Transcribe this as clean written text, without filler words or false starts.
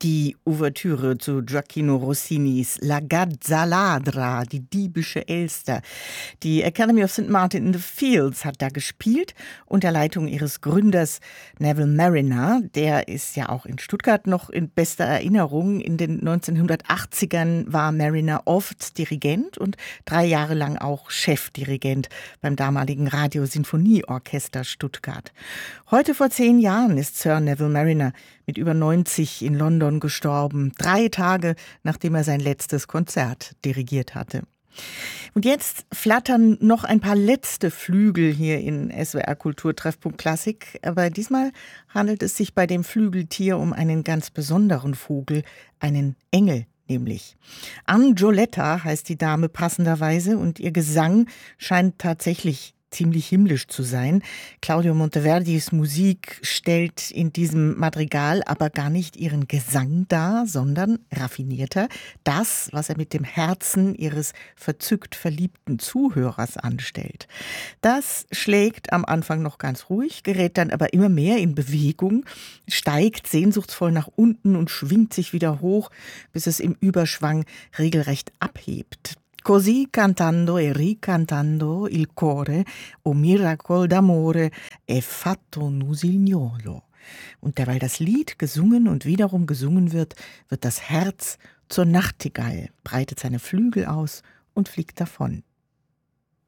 Die Ouvertüre zu Gioacchino Rossinis La Gazzaladra, die diebische Elster. Die Academy of St. Martin in the Fields hat da gespielt unter Leitung ihres Gründers Neville Marriner. Der ist ja auch in Stuttgart noch in bester Erinnerung. In den 1980ern war Marriner oft Dirigent und 3 Jahre lang auch Chefdirigent beim damaligen Radiosinfonieorchester Stuttgart. Heute vor 10 Jahren ist Sir Neville Marriner mit über 90 in London gestorben, 3 Tage nachdem er sein letztes Konzert dirigiert hatte. Und jetzt flattern noch ein paar letzte Flügel hier in SWR Kultur Treffpunkt Klassik, aber diesmal handelt es sich bei dem Flügeltier um einen ganz besonderen Vogel, einen Engel nämlich. Angioletta heißt die Dame passenderweise und ihr Gesang scheint tatsächlich ziemlich himmlisch zu sein. Claudio Monteverdis Musik stellt in diesem Madrigal aber gar nicht ihren Gesang dar, sondern raffinierter das, was er mit dem Herzen ihres verzückt verliebten Zuhörers anstellt. Das schlägt am Anfang noch ganz ruhig, gerät dann aber immer mehr in Bewegung, steigt sehnsuchtsvoll nach unten und schwingt sich wieder hoch, bis es im Überschwang regelrecht abhebt. Così cantando e ricantando il cuore, o miracol d'amore, è fatto un usignolo. Und derweil das Lied gesungen und wiederum gesungen wird, wird das Herz zur Nachtigall, breitet seine Flügel aus und fliegt davon.